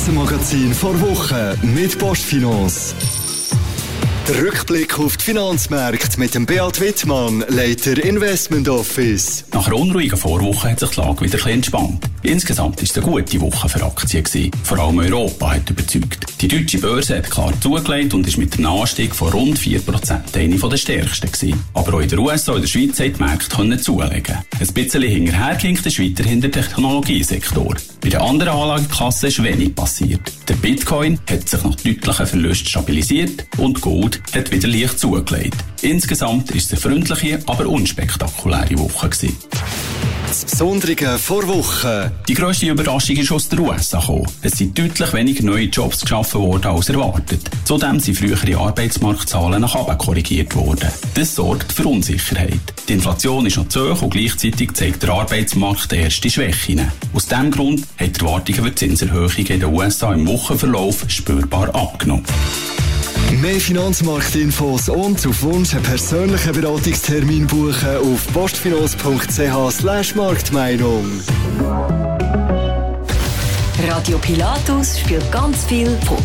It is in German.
Börsenmagazin vor Woche mit Postfinance. Der Rückblick auf die Finanzmärkte mit dem Beat Wittmann, Leiter Investment Office. Nach einer unruhigen Vorwoche hat sich die Lage wieder ein bisschen entspannt. Insgesamt war es eine gute Woche für Aktien gewesen. Vor allem Europa hat überzeugt. Die deutsche Börse hat klar zugelegt und ist mit einem Anstieg von rund 4% eine der stärksten gewesen. Aber auch in den USA und der Schweiz hat die Märkte zulegen. Ein bisschen hinterhergehinkt ist weiterhin der Technologiesektor. Bei den anderen Anlageklassen ist wenig passiert. Der Bitcoin hat sich nach deutlichen Verlusten stabilisiert und Gold hat wieder leicht zugelegt. Insgesamt ist es eine freundliche, aber unspektakuläre Woche gewesen. Das Besondere vor Woche. Die grösste Überraschung ist aus den USA gekommen. Es sind deutlich weniger neue Jobs geschaffen worden als erwartet. Zudem sind frühere Arbeitsmarktzahlen nach oben korrigiert worden. Das sorgt für Unsicherheit. Die Inflation ist noch zu hoch und gleichzeitig zeigt der Arbeitsmarkt erste Schwächen. Aus diesem Grund hat die Erwartungen für Zinserhöhungen in den USA im Wochenverlauf spürbar abgenommen. Mehr Finanzmarktinfos und auf Wunsch einen persönlichen Beratungstermin buchen auf postfinance.ch/Marktmeinung. Radio Pilatus spielt ganz viel von